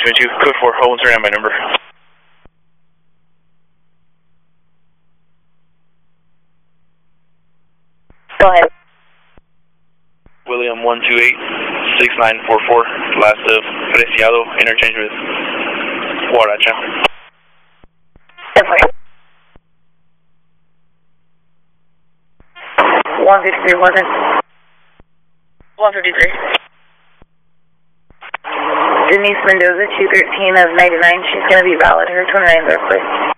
372, code 4, hold on my number. Go ahead. William 128-6944, last of Preciado, interchange with Huaracha. Definitely. 153, 153. Denise Mendoza, 213 of 99. She's going to be valid. Her 29th birthday.